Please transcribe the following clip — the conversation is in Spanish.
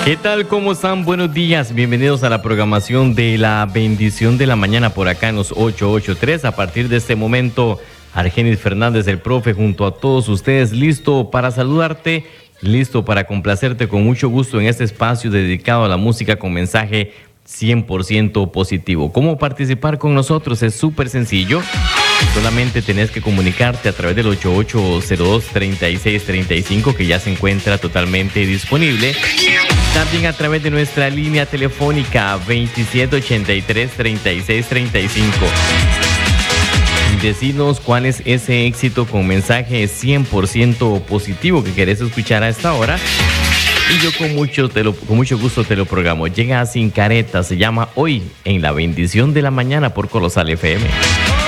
¿Qué tal? ¿Cómo están? Buenos días. Bienvenidos a la programación de la bendición de la mañana por acá en los 883. A partir de este momento, Argenis Fernández, el profe, junto a todos ustedes, listo para saludarte, listo para complacerte con mucho gusto en este espacio dedicado a la música con mensaje 100% positivo. ¿Cómo participar con nosotros? Es súper sencillo. Solamente tenés que comunicarte a través del 8802-3635, que ya se encuentra totalmente disponible. También a través de nuestra línea telefónica 2783-3635. Decinos cuál es ese éxito con mensaje 100% positivo que querés escuchar a esta hora. Y yo con mucho gusto te lo programo. Llega Sin Careta, se llama Hoy en la bendición de la mañana por Colosal FM.